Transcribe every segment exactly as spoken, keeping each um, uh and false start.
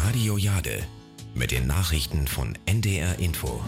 Radio Jade mit den Nachrichten von N D R Info.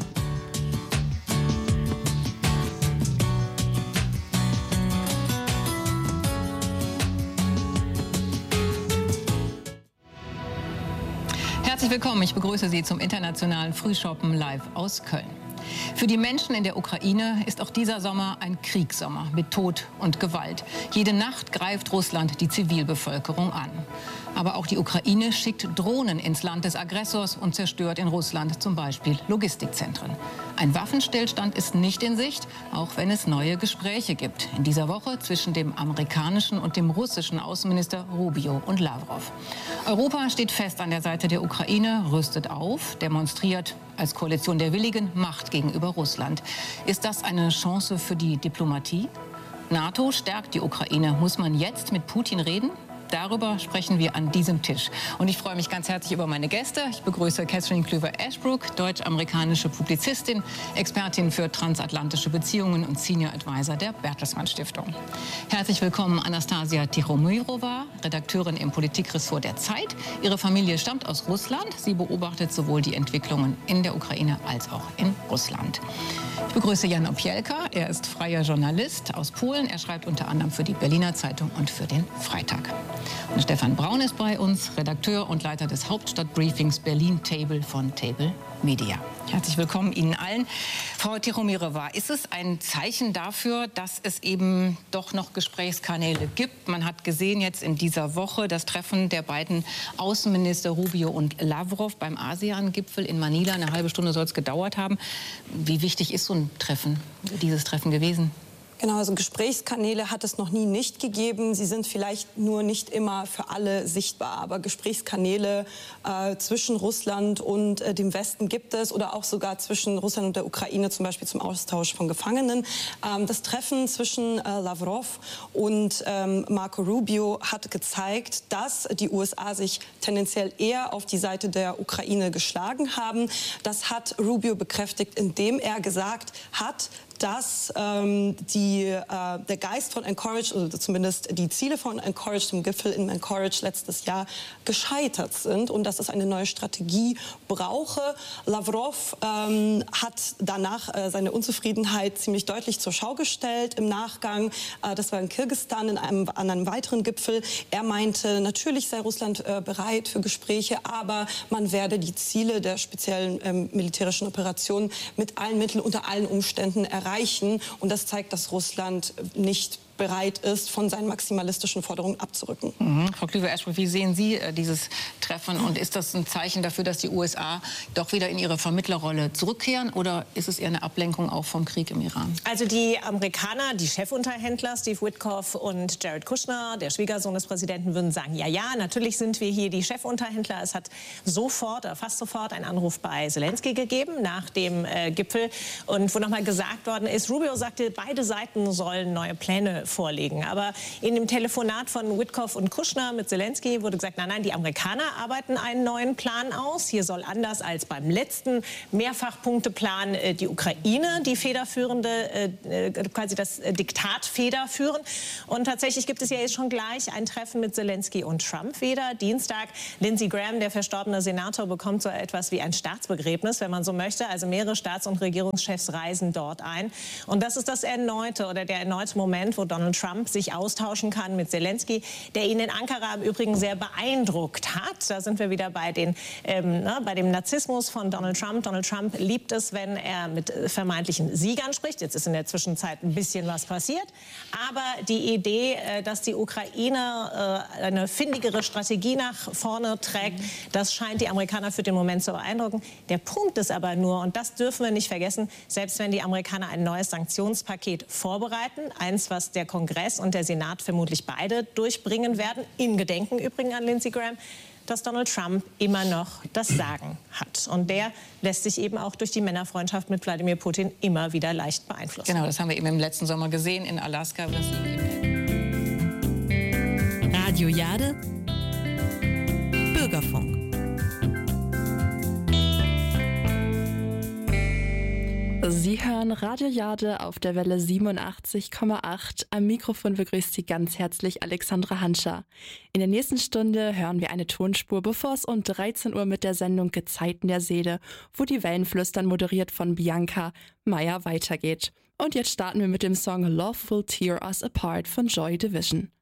Herzlich willkommen, ich begrüße Sie zum internationalen Frühschoppen live aus Köln. Für die Menschen in der Ukraine ist auch dieser Sommer ein Kriegssommer mit Tod und Gewalt. Jede Nacht greift Russland die Zivilbevölkerung an. Aber auch die Ukraine schickt Drohnen ins Land des Aggressors und zerstört in Russland zum Beispiel Logistikzentren. Ein Waffenstillstand ist nicht in Sicht, auch wenn es neue Gespräche gibt. In dieser Woche zwischen dem amerikanischen und dem russischen Außenminister Rubio und Lavrov. Europa steht fest an der Seite der Ukraine, rüstet auf, demonstriert als Koalition der Willigen Macht gegenüber Russland. Ist das eine Chance für die Diplomatie? NATO stärkt die Ukraine. Muss man jetzt mit Putin reden? Darüber sprechen wir an diesem Tisch. Und ich freue mich ganz herzlich über meine Gäste. Ich begrüße Catherine Cleaver-Ashbrook, deutsch-amerikanische Publizistin, Expertin für transatlantische Beziehungen und Senior Advisor der Bertelsmann Stiftung. Herzlich willkommen Anastasia Tichomirova, Redakteurin im Politikressort der Zeit. Ihre Familie stammt aus Russland. Sie beobachtet sowohl die Entwicklungen in der Ukraine als auch in Russland. Ich begrüße Jan Opielka. Er ist freier Journalist aus Polen. Er schreibt unter anderem für die Berliner Zeitung und für den Freitag. Und Stefan Braun ist bei uns, Redakteur und Leiter des Hauptstadtbriefings Berlin Table von Table Media. Herzlich willkommen Ihnen allen. Frau Tichomirova, ist es ein Zeichen dafür, dass es eben doch noch Gesprächskanäle gibt? Man hat gesehen jetzt in dieser Woche das Treffen der beiden Außenminister Rubio und Lavrov beim ASEAN-Gipfel in Manila. Eine halbe Stunde soll es gedauert haben. Wie wichtig ist so ein Treffen, dieses Treffen gewesen? Genau, also Gesprächskanäle hat es noch nie nicht gegeben. Sie sind vielleicht nur nicht immer für alle sichtbar. Aber Gesprächskanäle äh, zwischen Russland und äh, dem Westen gibt es oder auch sogar zwischen Russland und der Ukraine, zum Beispiel zum Austausch von Gefangenen. Ähm, das Treffen zwischen äh, Lavrov und ähm, Marco Rubio hat gezeigt, dass die U S A sich tendenziell eher auf die Seite der Ukraine geschlagen haben. Das hat Rubio bekräftigt, indem er gesagt hat, dass ähm, die, äh, der Geist von Anchorage, oder zumindest die Ziele von Anchorage, dem Gipfel in Anchorage letztes Jahr, gescheitert sind und dass es eine neue Strategie brauche. Lavrov ähm, hat danach äh, seine Unzufriedenheit ziemlich deutlich zur Schau gestellt im Nachgang. Äh, das war in Kirgisistan in einem, an einem weiteren Gipfel. Er meinte, natürlich sei Russland äh, bereit für Gespräche, aber man werde die Ziele der speziellen ähm, militärischen Operationen mit allen Mitteln unter allen Umständen erreichen. Und das zeigt, dass Russland nicht bereit ist, von seinen maximalistischen Forderungen abzurücken. Mhm. Frau Cleaver-Ashbrook, wie sehen Sie äh, dieses Treffen? Und ist das ein Zeichen dafür, dass die U S A doch wieder in ihre Vermittlerrolle zurückkehren? Oder ist es eher eine Ablenkung auch vom Krieg im Iran? Also die Amerikaner, die Chefunterhändler Steve Witkoff und Jared Kushner, der Schwiegersohn des Präsidenten, würden sagen, ja, ja, natürlich sind wir hier die Chefunterhändler. Es hat sofort, oder fast sofort, einen Anruf bei Zelensky gegeben nach dem äh, Gipfel. Und wo nochmal gesagt worden ist, Rubio sagte, beide Seiten sollen neue Pläne vorlegen. Aber in dem Telefonat von Witkoff und Kushner mit Zelensky wurde gesagt, nein, nein, die Amerikaner arbeiten einen neuen Plan aus. Hier soll anders als beim letzten Mehrfachpunkteplan äh, die Ukraine die federführende, äh, quasi das Diktat federführen. Und tatsächlich gibt es ja jetzt schon gleich ein Treffen mit Zelensky und Trump wieder. Dienstag, Lindsey Graham, der verstorbene Senator, bekommt so etwas wie ein Staatsbegräbnis, wenn man so möchte. Also mehrere Staats- und Regierungschefs reisen dort ein. Und das ist das erneute oder der erneute Moment, wo Donald Trump sich austauschen kann mit Zelensky, der ihn in Ankara im Übrigen sehr beeindruckt hat. Da sind wir wieder bei, den, ähm, ne, bei dem Narzissmus von Donald Trump. Donald Trump liebt es, wenn er mit vermeintlichen Siegern spricht. Jetzt ist in der Zwischenzeit ein bisschen was passiert. Aber die Idee, äh, dass die Ukraine äh, eine findigere Strategie nach vorne trägt, das scheint die Amerikaner für den Moment zu beeindrucken. Der Punkt ist aber nur, und das dürfen wir nicht vergessen, selbst wenn die Amerikaner ein neues Sanktionspaket vorbereiten, eins, was der Kongress und der Senat vermutlich beide durchbringen werden, in Gedenken übrigens an Lindsey Graham, dass Donald Trump immer noch das Sagen hat. Und der lässt sich eben auch durch die Männerfreundschaft mit Wladimir Putin immer wieder leicht beeinflussen. Genau, das haben wir eben im letzten Sommer gesehen in Alaska. Radio Jade, Bürgerfunk. Sie hören Radio Jade auf der Welle siebenundachtzig Komma acht. Am Mikrofon begrüßt Sie ganz herzlich Alexandra Hanscher. In der nächsten Stunde hören wir eine Tonspur, bevor es um dreizehn Uhr mit der Sendung Gezeiten der Seele, wo die Wellenflüstern moderiert von Bianca Meyer weitergeht. Und jetzt starten wir mit dem Song Love Will Tear Us Apart von Joy Division.